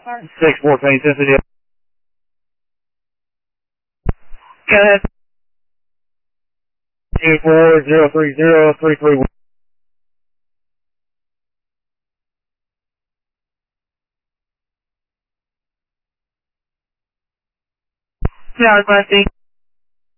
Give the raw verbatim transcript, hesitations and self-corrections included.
six fourteen, sensitive. Go ahead. two four zero three zero three three one. Yeah, I think.